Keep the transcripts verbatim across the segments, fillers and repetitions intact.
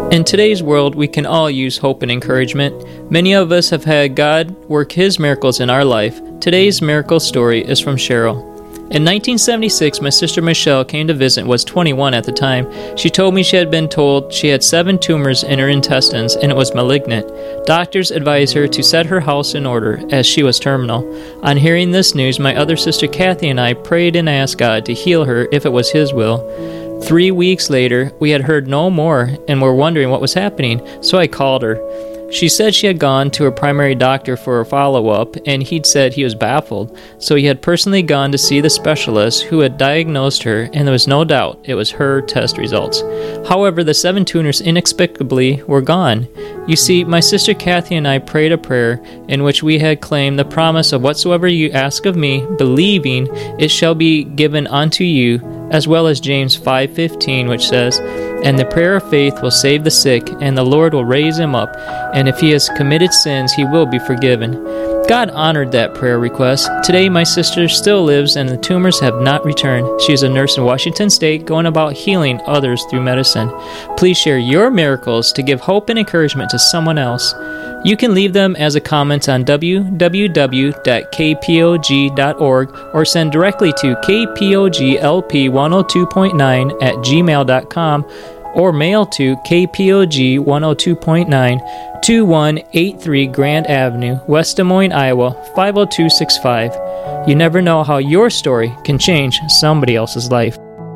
In today's world, we can all use hope and encouragement. Many of us have had God work His miracles in our life. Today's miracle story is from Cheryl. In nineteen seventy-six, my sister Michelle came to visit and was twenty-one at the time. She told me she had been told she had seven tumors in her intestines and it was malignant. Doctors advised her to set her house in order as she was terminal. On hearing this news, my other sister Kathy and I prayed and asked God to heal her if it was His will. Three weeks later, we had heard no more and were wondering what was happening, so I called her. She said she had gone to her primary doctor for a follow-up, and he'd said he was baffled, so he had personally gone to see the specialist who had diagnosed her, and there was no doubt it was her test results. However, the seven tumors inexplicably were gone. You see, my sister Kathy and I prayed a prayer in which we had claimed the promise of whatsoever you ask of me, believing it shall be given unto you, as well as James five fifteen, which says, "And the prayer of faith will save the sick, and the Lord will raise him up, and if he has committed sins, he will be forgiven." God honored that prayer request. Today, my sister still lives, and the tumors have not returned. She is a nurse in Washington State, going about healing others through medicine. Please share your miracles to give hope and encouragement to someone else. You can leave them as a comment on w w w dot k p o g dot org or send directly to k p o g l p one oh two point nine at gmail dot com or mail to K P O G one oh two point nine, two one eight three Grand Avenue, West Des Moines, Iowa, five oh two six five. You never know how your story can change somebody else's life.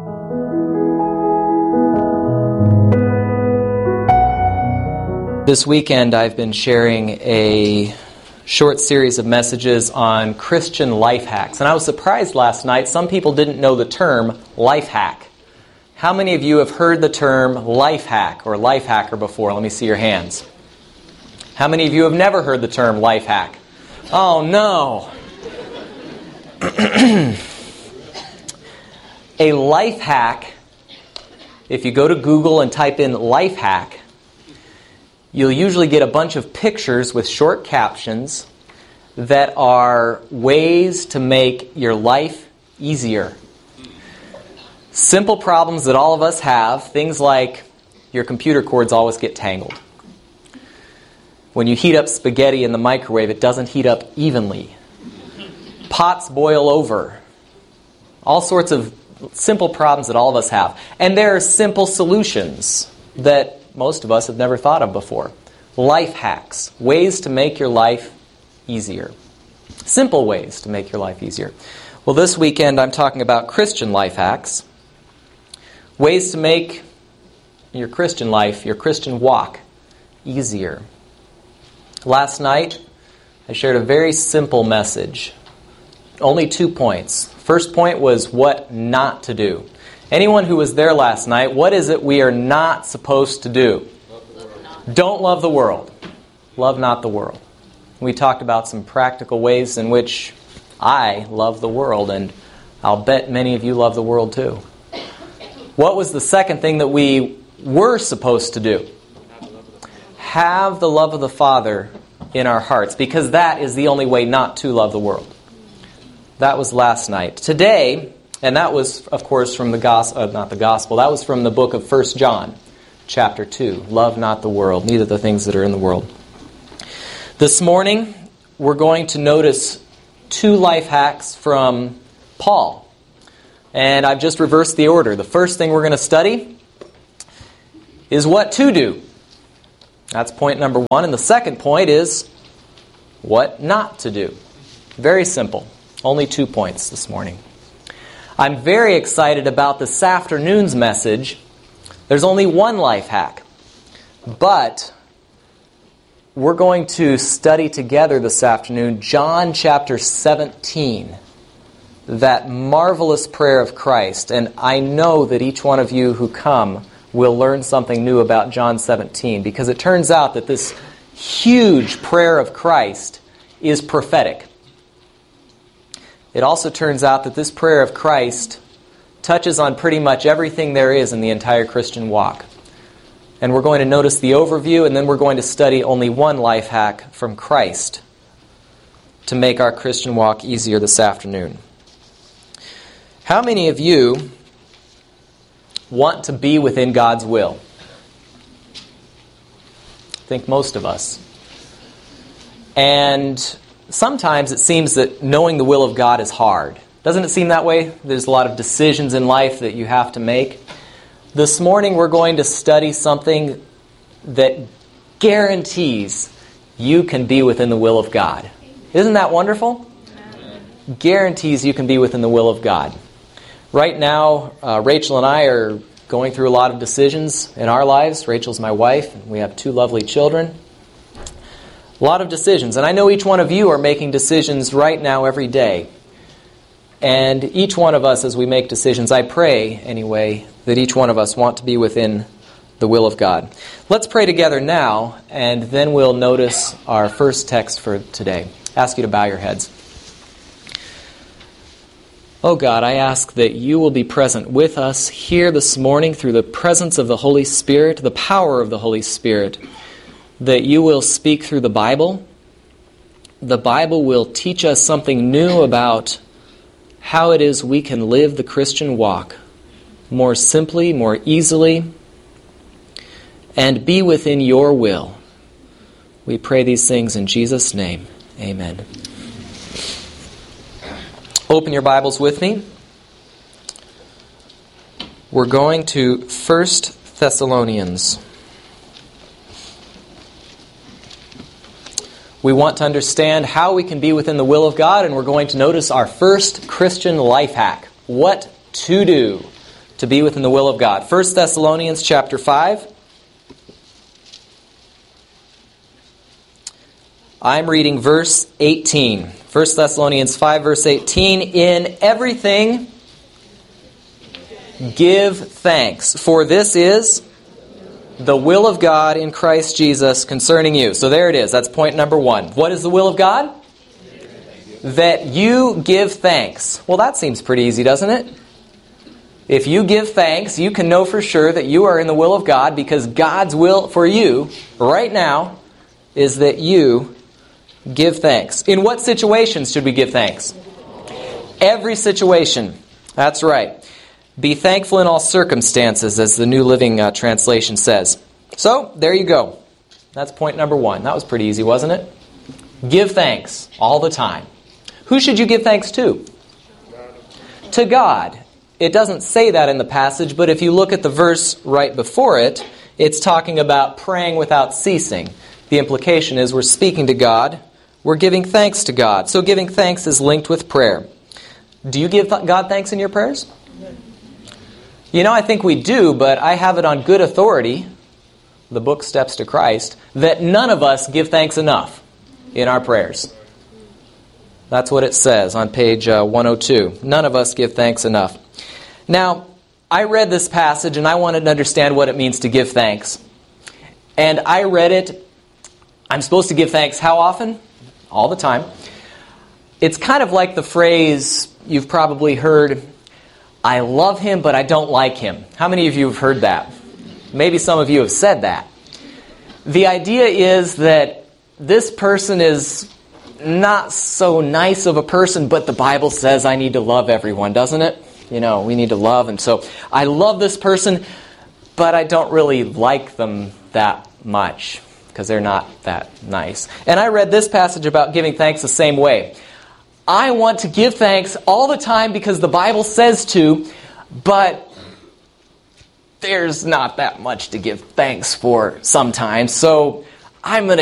This weekend I've been sharing a short series of messages on Christian life hacks. And I was surprised last night, some people didn't know the term life hack. How many of you have heard the term life hack or life hacker before? Let me see your hands. How many of you have never heard the term life hack? Oh no! A life hack, if you go to Google and type in life hack, you'll usually get a bunch of pictures with short captions that are ways to make your life easier. Simple problems that all of us have, things like your computer cords always get tangled. When you heat up spaghetti in the microwave, it doesn't heat up evenly. Pots boil over. All sorts of simple problems that all of us have. And there are simple solutions that most of us have never thought of before. Life hacks, ways to make your life easier. Simple ways to make your life easier. Well, this weekend I'm talking about Christian life hacks. Ways to make your Christian life, your Christian walk, easier. Last night, I shared a very simple message. Only two points. First point was what not to do. Anyone who was there last night, what is it we are not supposed to do? Don't love the world. Love not the world. We talked about some practical ways in which I love the world, and I'll bet many of you love the world too. What was the second thing that we were supposed to do? Have the love of the Father in our hearts, because that is the only way not to love the world. That was last night. Today, and that was, of course, from the gospel, uh, not the gospel, that was from the book of First John, chapter two. Love not the world, neither the things that are in the world. This morning, we're going to notice two life hacks from Paul. And I've just reversed the order. The first thing we're going to study is what to do. That's point number one. And the second point is what not to do. Very simple. Only two points this morning. I'm very excited about this afternoon's message. There's only one life hack. But we're going to study together this afternoon John chapter seventeen. That marvelous prayer of Christ. And I know that each one of you who come will learn something new about John seventeen, because it turns out that this huge prayer of Christ is prophetic. It also turns out that this prayer of Christ touches on pretty much everything there is in the entire Christian walk. And we're going to notice the overview, and then we're going to study only one life hack from Christ to make our Christian walk easier this afternoon. How many of you want to be within God's will? think most of us. And sometimes it seems that knowing the will of God is hard. Doesn't it seem that way? There's a lot of decisions in life that you have to make. This morning we're going to study something that guarantees you can be within the will of God. Isn't that wonderful? Guarantees you can be within the will of God. Right now, uh, Rachel and I are going through a lot of decisions in our lives. Rachel's my wife, and we have two lovely children. A lot of decisions. And I know each one of you are making decisions right now every day. And each one of us, as we make decisions, I pray, anyway, that each one of us want to be within the will of God. Let's pray together now, and then we'll notice our first text for today. I ask you to bow your heads. Oh God, I ask that you will be present with us here this morning through the presence of the Holy Spirit, the power of the Holy Spirit, that you will speak through the Bible. The Bible will teach us something new about how it is we can live the Christian walk more simply, more easily, and be within your will. We pray these things in Jesus' name. Amen. Open your Bibles with me. We're going to First Thessalonians. We want to understand how we can be within the will of God, and we're going to notice our first Christian life hack. What to do to be within the will of God. First Thessalonians chapter five. I'm reading verse eighteen. First Thessalonians five, verse eighteen. In everything, give thanks, for this is the will of God in Christ Jesus concerning you. So there it is. That's point number one. What is the will of God? That you give thanks. Well, that seems pretty easy, doesn't it? If you give thanks, you can know for sure that you are in the will of God, because God's will for you right now is that you give thanks. In what situations should we give thanks? Every situation. That's right. Be thankful in all circumstances, as the New Living uh, Translation says. So, there you go. That's point number one. That was pretty easy, wasn't it? Give thanks all the time. Who should you give thanks to? To God. It doesn't say that in the passage, but if you look at the verse right before it, it's talking about praying without ceasing. The implication is we're speaking to God. We're giving thanks to God. So giving thanks is linked with prayer. Do you give God thanks in your prayers? You know, I think we do, but I have it on good authority, the book Steps to Christ, that none of us give thanks enough in our prayers. That's what it says on page uh, one oh two. None of us give thanks enough. Now, I read this passage and I wanted to understand what it means to give thanks. And I read it, I'm supposed to give thanks how often? All the time. It's kind of like the phrase you've probably heard, I love him, but I don't like him. How many of you have heard that? Maybe some of you have said that. The idea is that this person is not so nice of a person, but the Bible says I need to love everyone, doesn't it? You know, we need to love. And so I love this person, but I don't really like them that much, because they're not that nice. And I read this passage about giving thanks the same way. I want to give thanks all the time because the Bible says to, but there's not that much to give thanks for sometimes. So I'm going to